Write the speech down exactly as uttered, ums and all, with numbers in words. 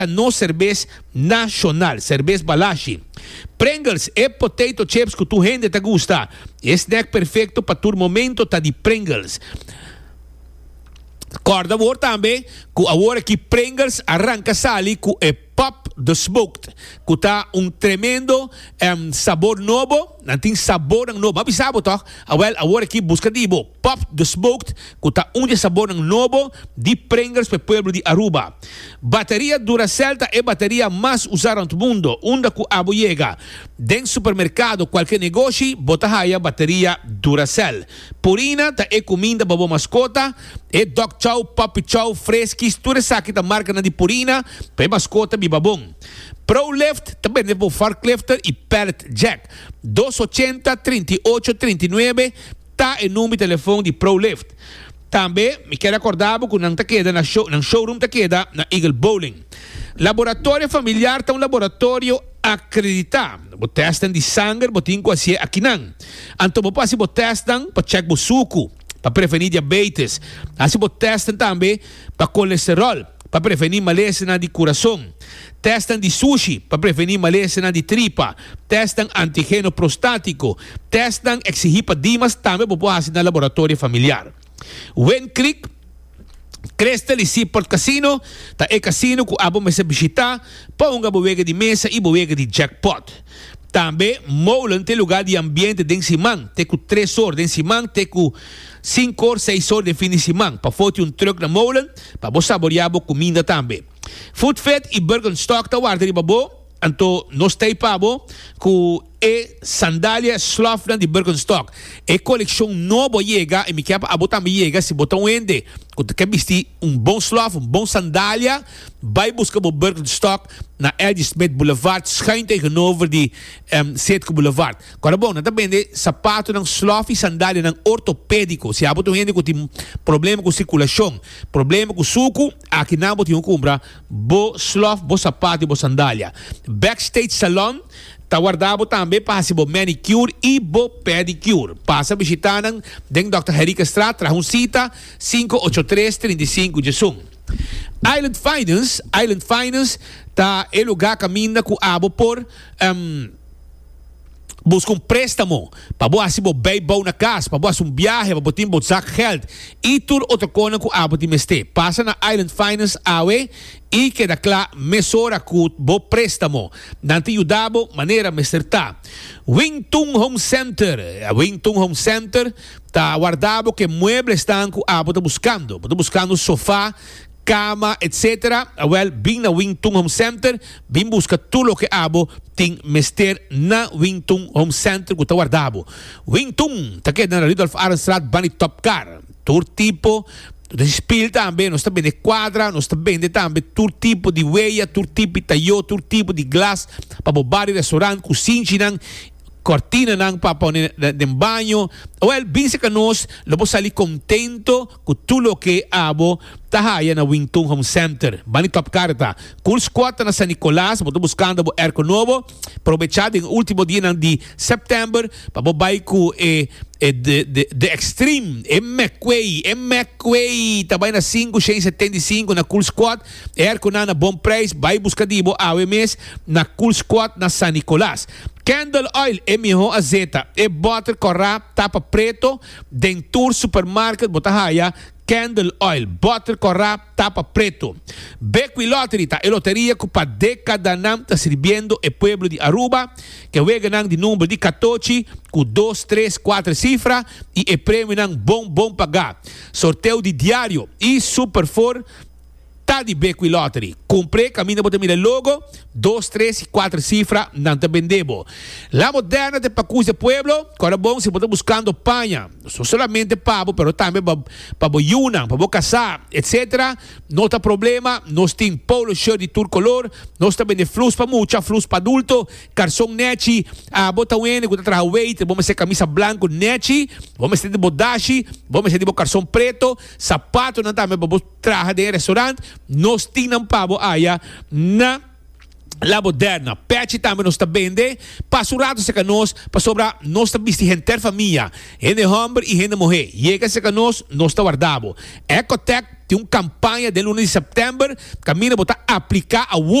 no cerveja nacional, cerveja Balashi. Pringles é potato chips que tu rende te gusta. Snack perfeito para tu momento tá de Pringles. Corda vor também, que agora que Pringles arranca sali com é Pop the Smoked, que tá um tremendo um, sabor novo, não tem sabor novo, mas sabe toch? Well, agora que busca dibo Pop the Smoked, que tá um de sabor novo de Pringles para o povo de Aruba. Bateria Duracell é bateria mais usada no mundo, onde que abo chega. Dentro do supermercado, qualquer negócio, bota aí a bateria Duracell. Purina tá é comida para mascota, é Dog Chow, Puppy Chow, Fresquis, tudo isso aqui da marca de Purina, para mascota bibabong. ProLift também é para forklifter e pallet jack. dois oitenta, trinta e oito, trinta e nove tá o número de telefone de ProLift. Também me quero acordar que não tá queda na show, na showroom tá queda na Eagle Bowling. Laboratório familiar tá um laboratório acreditado. Bo testam de sangue, botinho quase aqui não. Então bo passe bo testam para check bo suco, para prevenir diabetes. Assim bo testam também para colesterol, para prevenir malestar de coração. Testam de sushi para prevenir malestar de tripa. Testam antígeno prostático. Testam exigipadimas também para fazer no laboratório familiar. Wen Creek, Crystal e Seaport Casino, tá é casino que abo me se visitar para uma boega de mesa e boega de jackpot. Também, Molen tem lugar de ambiente de Simão, tem com três horas de Simão, tem com cinco horas, seis horas de fim de semana. Para foto um truck na Molen, para você saborear a comida também. Food Fed e Bergenstock, tá guarda de babo, então nós tem pabo com e sandália Slofland de Bergenstock. E coleção nova chega, e me quer a botar me chega, se botar um ende, quando quer vestir um bom slof, um bom sandália, vai buscar o Bergenstock na Eddie Smith Boulevard, schijn tegenover de um, Setco Boulevard. Agora bom, não também de sapato ng slof e sandália ng ortopédico. Se abotou um ende que tem problema com circulação, problema com suco, aqui não botou um compra, bo slof, bo sapato e bo sandália. Backstage Salon, tá guardado também para fazer manicure e bo pedicure. Passa a visitar ng doutor Henrique Estrada, Trajusita, cinco oito três, três cinco de Zoom. Island Finance, Island Finance, tá é lugar caminha com abo por um, busca um préstamo para boa se bo bem bom na casa, para boa um viagem, para botar um saco geld e tudo outra coisa com abo de meste. Passa na Island Finance awe e queda claro mesora com bo préstamo. Não te ajudava maneira mesterta. Wingtung Home Center, a Wingtung Home Center tá guardado que muebles estão com abo tá buscando, tá buscando sofá, cama, etcétera. Well, bem na Wingtung Home Center, bem busca tudo o que abo tem mester na Wingtung Home Center que está guardado. Wingtung, tá aqui na Rudolf Arenstraat, Bunny Top Car. Todo tipo de spil também, nós também de quadra, nós também de também todo tipo de weia, todo tipo de taio, todo tipo de glass, para o bar e restaurante, cozinha, cortina nang para de banho. Well, bem se que nós vamos sair contento com tudo o que abo tahaya na Wingtung Home Center. Bani top carta. Cool squat na San Nicolás, estou buscando o erco novo, aproveitar o último dia de setembro para o bairro e de de de extreme, é McQuay, é McQuay, também na cinco seis setenta e cinco na Cool Squat, erco na na bom preço, vai buscar dibo a O M S na Cool Squat na San Nicolás. Candle Oil, é melhor azeta, é butter corrap, tapa preto, Dentur Supermarket, botahaya, Candle Oil, butter corrap, tapa preto. Bequi Lottery, tá? É loteria que para década não está servindo o povo de Aruba, que vega nang de número de catorze, com dois, três, quatro cifras, e é prêmio nang bom, bom pagar. Sorteio de diário e super for, tá de Bequi Lottery. Comprei, caminho para ter logo, dois, três e quatro cifras, não te vendemos. La Moderna de Pacus de Pueblo, agora bom, se você buscando panha, não solamente pavo, mas também para boiuna, para casar, etcétera. Não tem problema, nós temos polo shirt de tur color, nós também de flus para mucha, flus para adulto, calção nechi, a bota uene, que traga weight, vamos ser camisa branco nechi, vamos ser de bodashi, vamos ser de calção preto, sapato, não também para traga de restaurante, nós temos pavo aí na La Moderna, Pet também nós está vende, passurado se que nós, para sobra nós está visto gente família, gente homem e gente mulher, chega se que nós, nós está guardado. Ecotec tem uma campanha de lunes de setembro, caminho para aplicar a